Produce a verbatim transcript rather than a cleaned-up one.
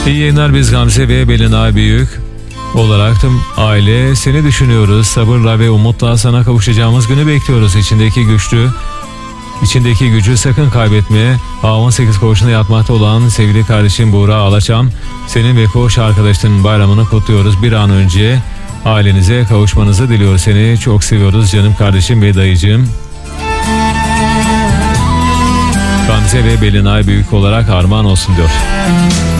İyi yayınlar, biz Gamze ve Belinay Büyük olarak tüm aile seni düşünüyoruz. Sabırla ve umutla sana kavuşacağımız günü bekliyoruz. İçindeki güçlü, içindeki gücü sakın kaybetme. A on sekiz koğuşunda yatmakta olan sevgili kardeşim Buğra Alaçam, senin ve koğuş arkadaşının bayramını kutluyoruz. Bir an önce ailenize kavuşmanızı diliyoruz. Seni çok seviyoruz canım kardeşim ve dayıcığım. Gamze ve Belinay Büyük olarak armağan olsun diyor.